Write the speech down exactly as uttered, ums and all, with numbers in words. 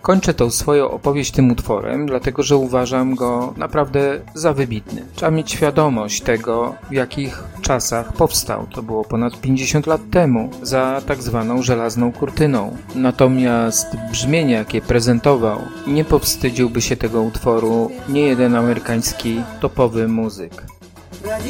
Kończę tą swoją opowieść tym utworem, dlatego że uważam go naprawdę za wybitny. Trzeba mieć świadomość tego, w jakich czasach powstał. To było ponad pięćdziesiąt lat temu, za tak zwaną żelazną kurtyną. Natomiast brzmienie, jakie prezentował, nie powstydziłby się tego utworu niejeden amerykański topowy muzyk.